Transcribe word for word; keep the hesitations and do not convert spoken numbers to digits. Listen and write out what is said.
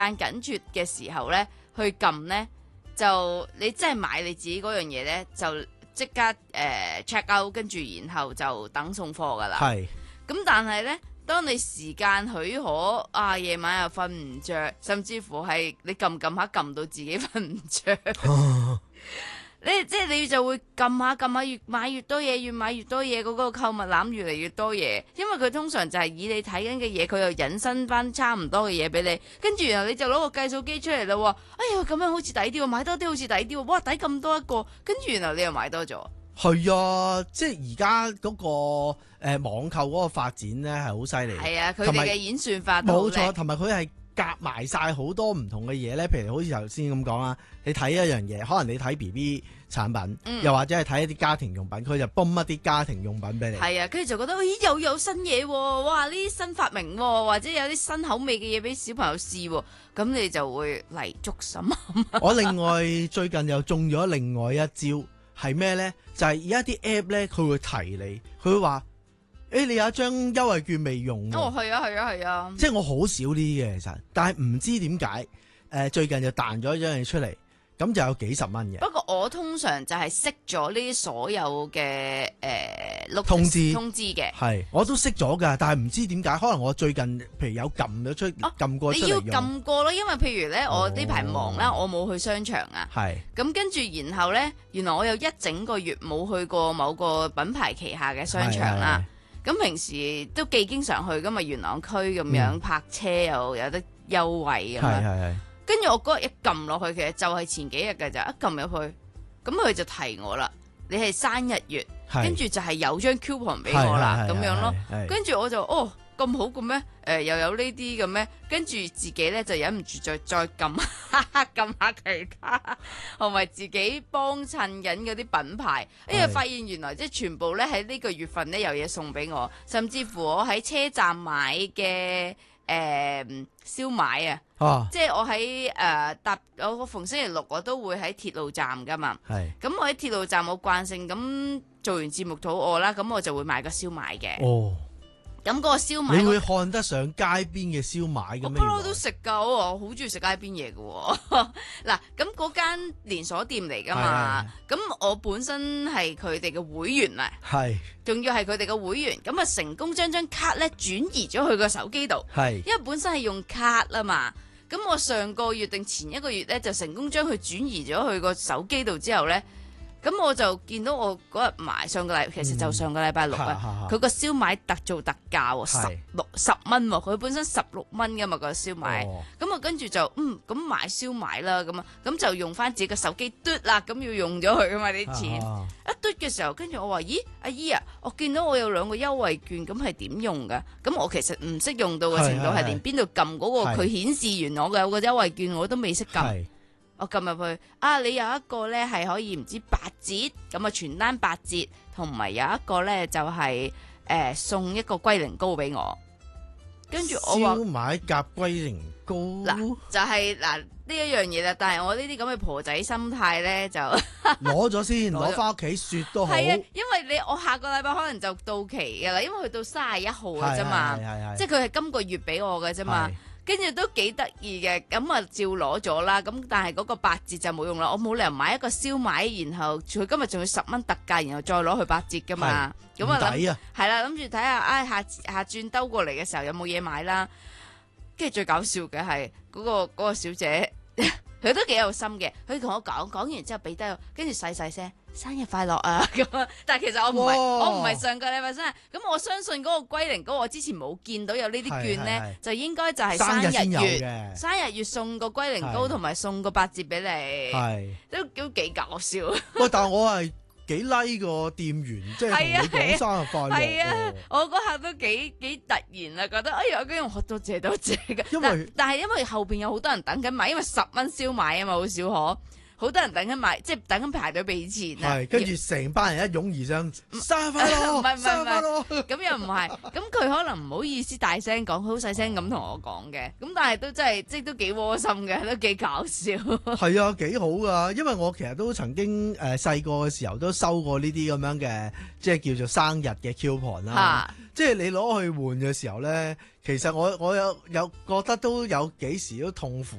間緊缺嘅時候咧，去撳咧，就你真係買你自己嗰樣嘢咧，就即刻誒、呃、check out，跟住然後就等送貨噶啦。 係。 咁但係咧，當你時間許可啊，夜晚又瞓唔着，甚至乎係你撳撳下撳到自己瞓唔着。你即係你就會撳下撳下，越買越多嘢，越買越多嘢，嗰、嗰個購物籃越嚟越多嘢，因為佢通常就係以你睇緊嘅嘢，佢又引申翻差唔多嘅嘢俾你，跟住然後你就攞個計數機出嚟啦，哎呀咁樣好似抵啲喎，買多啲好似抵啲喎，哇抵咁多一個，跟住然後你又買多咗。 係啊，即係而家嗰個誒、呃、網購嗰個發展咧係好犀利。 係啊，佢哋嘅演算法都好叻。 冇錯，同埋佢係夾埋晒好多唔同嘅嘢咧，譬如好似頭先咁講啦，你睇一樣嘢，可能你睇 B B 產品， 嗯、 又或者係睇一啲家庭用品，佢就泵一啲家庭用品俾你。 係啊，跟住就覺得咦又有新嘢喎，哇呢啲新發明喎，或者有啲新口味嘅嘢俾小朋友試喎，咁你就會嚟足心。 我另外最近又中咗另外一招。係咩咧？就係而家啲 app 咧，佢會提你，佢會話：誒、欸，你有一張優惠券未用。 哦，係啊，係啊，係啊。即係我好少呢啲嘅，其實，但係唔知點解，誒，最近就彈咗一樣嘢出嚟，咁就有幾十蚊嘅。 不過我通常就係熄咗呢啲所有嘅誒通知通知嘅。 係，我都熄咗㗎，但係唔知點解，可能我最近譬如有撳咗出，撳、哦、過出嚟用。 你要撳過咯，因為譬如咧，我呢排忙啦， 哦、 我冇去商場啊。 係。 咁跟住然後咧，原來我有一整個月冇去過某個品牌旗下嘅商場啦。咁平時都幾經常去㗎嘛，元朗區咁樣、嗯、泊車又有得優惠咁樣。係係係。跟住我嗰日一撳落去，其實就係前幾日嘅咋，一撳入去，咁佢就提我啦，你係生日月，跟住就係有張 coupon 俾我啦，咁樣咯。跟住我就哦咁好嘅咩？誒、呃、又有呢啲嘅咩？跟住自己咧就忍唔住再再撳撳下其他，同埋自己幫襯緊嗰啲品牌，因為發現原來即係全部咧喺呢個月份咧有嘢送俾我，甚至乎我喺車站買嘅。誒、呃、燒賣啊，啊即係我喺誒、呃、搭我逢星期六我都會喺鐵路站噶嘛，咁我喺鐵路站我慣性咁做完節目肚餓啦，咁我就會買個燒賣嘅。哦，咁嗰個燒賣你會看得上街邊嘅燒賣咁樣？我不嬲都食噶，我好中意食街邊嘢噶。嗱，咁嗰間連鎖店嚟噶嘛，咁我本身係佢哋嘅會員啊，係，仲要係佢哋嘅會員，咁啊成功將張卡咧轉移咗去個手機度，係，因為本身係用卡啊嘛，咁我上個月定前一個月咧就成功將佢轉移咗去個手機度之後咧。咁我就見到我嗰日買上個禮，其實就上個禮拜六啊，佢個燒賣特做特價喎，十六十蚊喎，佢本身十六蚊噶嘛個燒賣，咁我跟住就嗯咁買燒賣啦，咁啊咁就用翻自己個手機嘟啦，咁要用咗佢噶嘛啲錢，啊、一嘟嘅時候，跟住我話咦阿姨啊，我見到我有兩個優惠券，咁係點用噶？咁我其實唔識用到嘅程度係連邊度撳嗰個佢顯示完我嘅有個優惠券我都未識撳。我撳入去啊！你有一個咧係可以唔知八折咁啊，全單八折，同埋有一個咧就係、是、誒、呃、送一個龜苓膏俾我。跟住我話燒賣夾龜苓膏嗱，就係嗱呢一樣嘢啦。但係我呢啲咁嘅婆仔心態咧，就攞咗先，攞翻屋企雪都好。 係啊，因為你我下個禮拜可能就到期噶啦，因為去到三十一號嘅啫嘛，即係佢係今個月俾我嘅啫嘛。跟住都幾得意嘅，咁啊照攞咗啦，咁但係嗰個八折就冇用啦，我冇理由買一個燒賣，然後佢今日仲要十蚊特價，然後再攞去八折噶嘛，咁啊諗係啦，諗住睇下，唉、哎、下下轉兜過嚟嘅時候有冇嘢買啦，跟住最搞笑嘅係嗰個嗰、嗰個小姐，佢都幾有心嘅，佢同我講講完之後俾低我，跟住細細聲。生日快樂啊！咁啊，但係其實我唔係，我唔係上個禮拜生日。咁我相信嗰個龜苓膏，我之前冇見到有呢啲券咧，就應該就係生日月，生日月送個龜苓膏同埋送個八折俾你，係都都幾搞笑。喂， 但係我係幾 like 個店員，即係同你講生日快樂。 係啊，我嗰下都幾幾突然啊，覺得哎呀，居然學多謝多謝嘅。因為但係因為後邊有好多人等緊買，因為十蚊燒賣啊嘛，好少可。 好多人等緊買，即係等緊排隊俾錢啊。 係，跟住成班人一擁而上，生日快樂， 唔係唔係生日快樂。 咁又唔係，咁佢可能唔好意思大聲講，好細聲咁同我講嘅。咁但係都真係，即係都幾窩心嘅，都幾搞笑。 係啊，幾好噶，因為我其實都曾經誒細個嘅時候都收過呢啲咁樣嘅，即係叫做生日嘅 coupon 啦。啊、即係你攞去換嘅時候咧，其實我我有有覺得都有幾時都痛苦